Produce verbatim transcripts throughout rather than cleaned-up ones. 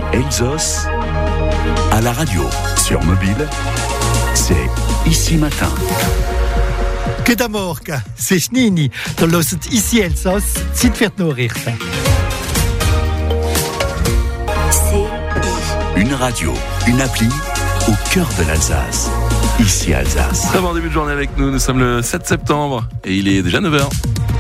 Elsos à la radio, sur mobile, c'est Ici Matin. Guten Morgen, c'est Schnini. Da hört Ici Elsos, Zeit für die Nachrichten. Une radio, une appli au cœur de l'Alsace. Ici Alsace. Très bon début de journée avec nous, nous sommes le sept septembre et il est déjà neuf heures.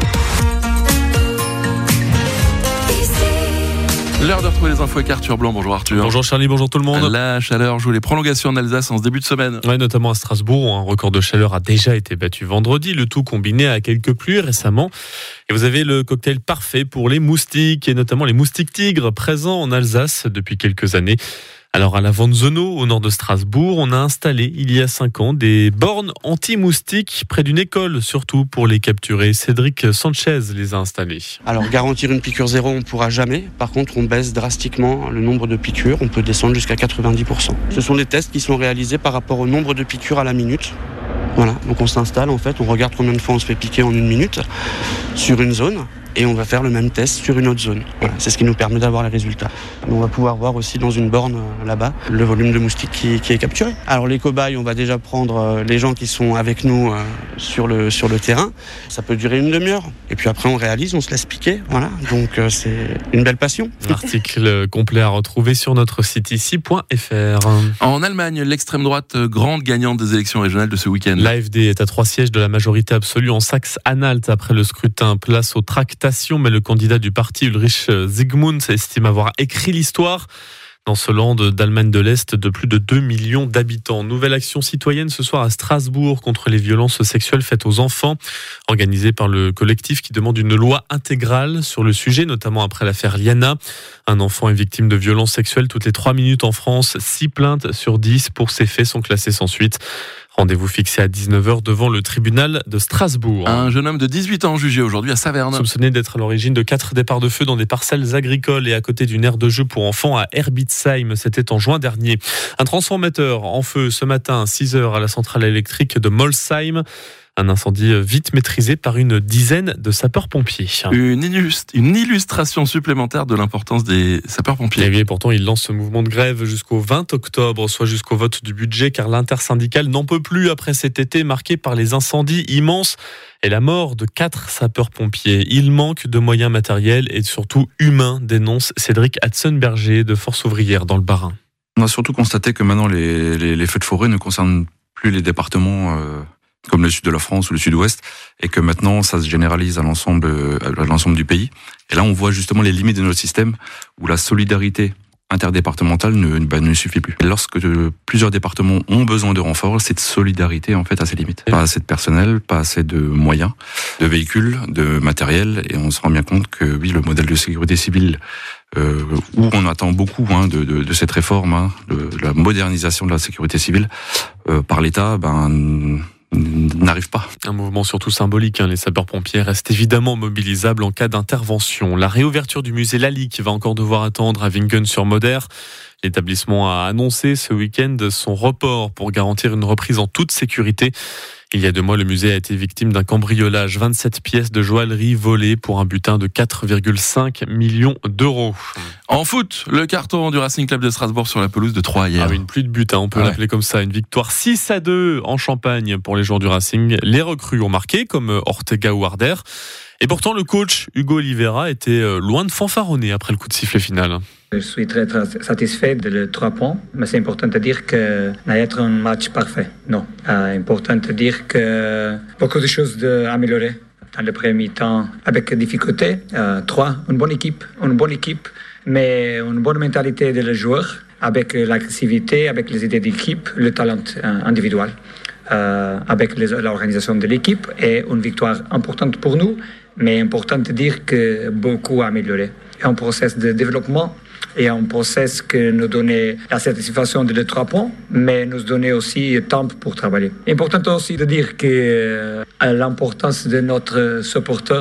L'heure de retrouver les infos avec Arthur Blanc. Bonjour Arthur. Bonjour Charlie, bonjour tout le monde. La chaleur joue les prolongations en Alsace en ce début de semaine. Ouais, notamment à Strasbourg, où un record de chaleur a déjà été battu vendredi, le tout combiné à quelques pluies récemment. Et vous avez le cocktail parfait pour les moustiques, et notamment les moustiques tigres présents en Alsace depuis quelques années. Alors à la Vanzeno, au nord de Strasbourg, on a installé il y a cinq ans des bornes anti-moustiques près d'une école, surtout pour les capturer. Cédric Sanchez les a installés. Alors garantir une piqûre zéro, on ne pourra jamais. Par contre, on baisse drastiquement le nombre de piqûres. On peut descendre jusqu'à quatre-vingt-dix pour cent. Ce sont des tests qui sont réalisés par rapport au nombre de piqûres à la minute. Voilà, donc on s'installe en fait, on regarde combien de fois on se fait piquer en une minute sur une zone. Et on va faire le même test sur une autre zone. Voilà, c'est ce qui nous permet d'avoir les résultats. On va pouvoir voir aussi dans une borne euh, là-bas le volume de moustiques qui, qui est capturé. Alors les cobayes, on va déjà prendre euh, les gens qui sont avec nous euh, sur, le, sur le terrain. Ça peut durer une demi-heure. Et puis après on réalise, on se laisse piquer. Voilà, donc euh, c'est une belle passion. Article complet à retrouver sur notre site ici point f r. En Allemagne, l'extrême droite grande gagnante des élections régionales de ce week-end. L'A F D est à trois sièges de la majorité absolue en Saxe-Anhalt après le scrutin. Place au tractat. Mais le candidat du parti Ulrich Zygmunt estime avoir écrit l'histoire dans ce land d'Allemagne de l'Est de plus de deux millions d'habitants. Nouvelle action citoyenne ce soir à Strasbourg contre les violences sexuelles faites aux enfants, organisée par le collectif qui demande une loi intégrale sur le sujet, notamment après l'affaire Liana. Un enfant est victime de violences sexuelles toutes les trois minutes en France. six plaintes sur dix pour ces faits sont classées sans suite. Rendez-vous fixé à dix-neuf heures devant le tribunal de Strasbourg. Un jeune homme de dix-huit ans jugé aujourd'hui à Saverne. Soupçonné d'être à l'origine de quatre départs de feu dans des parcelles agricoles et à côté d'une aire de jeu pour enfants à Herbitsheim. C'était en juin dernier. Un transformateur en feu ce matin à six heures à la centrale électrique de Molsheim. Un incendie vite maîtrisé par une dizaine de sapeurs-pompiers. Une, illust- une illustration supplémentaire de l'importance des sapeurs-pompiers. Et oui, pourtant, il lance ce mouvement de grève jusqu'au vingt octobre, soit jusqu'au vote du budget, car l'intersyndicale n'en peut plus après cet été marqué par les incendies immenses et la mort de quatre sapeurs-pompiers. Il manque de moyens matériels et surtout humains, dénonce Cédric Hatzenberger de Force ouvrière dans le Bas-Rhin. On a surtout constaté que maintenant, les, les, les feux de forêt ne concernent plus les départements euh comme le sud de la France ou le sud-ouest, et que maintenant ça se généralise à l'ensemble, à l'ensemble du pays. Et là, on voit justement les limites de notre système, où la solidarité interdépartementale ne, bah, ne suffit plus. Et lorsque plusieurs départements ont besoin de renforts, cette solidarité en fait a ses limites. Pas assez de personnel, pas assez de moyens, de véhicules, de matériel, et on se rend bien compte que oui, le modèle de sécurité civile, euh, où on attend beaucoup hein, de, de, de cette réforme, hein, de, de la modernisation de la sécurité civile euh, par l'État, ben n'arrive pas. Un mouvement surtout symbolique. Hein. Les sapeurs-pompiers restent évidemment mobilisables en cas d'intervention. La réouverture du musée Lally qui va encore devoir attendre à Wingen-sur-Moder. L'établissement a annoncé ce week-end son report pour garantir une reprise en toute sécurité. Il y a deux mois, le musée a été victime d'un cambriolage. vingt-sept pièces de joaillerie volées pour un butin de quatre virgule cinq millions d'euros. En foot, le carton du Racing Club de Strasbourg sur la pelouse de Troyes hier. Ah oui, une pluie de buts, hein, on peut ah l'appeler ouais. comme ça. Une victoire six à deux en Champagne pour les joueurs du Racing. Les recrues ont marqué, comme Ortega ou Harder. Et pourtant, le coach Hugo Oliveira était loin de fanfaronner après le coup de sifflet final. Je suis très, très satisfait de les trois points, mais c'est important de dire que n'a pas un match parfait. Non, c'est euh, important de dire que beaucoup de choses à améliorer. Dans le premier temps, avec difficulté, euh, trois, une bonne équipe, une bonne équipe, mais une bonne mentalité des joueurs, avec l'agressivité, avec les idées d'équipe, le talent euh, individuel, euh, avec les, l'organisation de l'équipe, et une victoire importante pour nous, mais important de dire que beaucoup à améliorer. Et un processus de développement et un processus qui nous donnait la satisfaction de les trois points, mais nous donnait aussi temps pour travailler. Important aussi de dire que euh, l'importance de notre supporter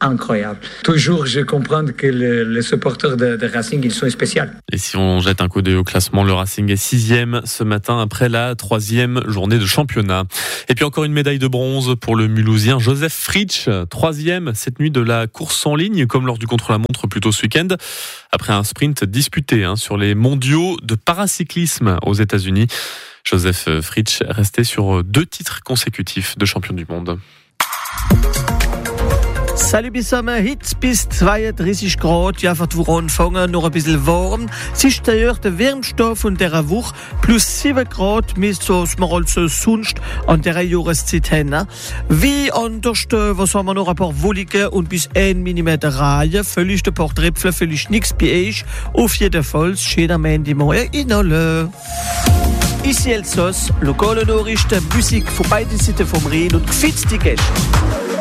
incroyable. Toujours, je comprends que le, les supporters de, de Racing, ils sont spéciaux. Et si on jette un coup d'œil au classement, le Racing est sixième ce matin après la troisième journée de championnat. Et puis encore une médaille de bronze pour le Mulhousien Joseph Fritsch, troisième cette nuit de la course en ligne, comme lors du contre-la-montre plus tôt ce week-end, après un sprint disputé hein, sur les mondiaux de paracyclisme aux États-Unis. Joseph Fritsch resté sur deux titres consécutifs de champion du monde. Salut Bissame, Hitz bis zweiunddreißig Grad, ja, für die anfangen, noch ein bisschen warm. Es ist der Wärmstoff von dieser Woche, plus sieben Grad, misst so, was wir also sonst an dieser Jahreszeit haben. Wie anders, was haben wir noch, ein paar wollige und bis ein Millimeter Reihe, völlig ein paar Tröpfchen, völlig nichts bei euch. Auf jeden Fall, schöner Montagmorgen in alle. Ici Elsass, lokale Nachrichten, Musik von beiden Seiten vom Rhein und gefitzte Gäste.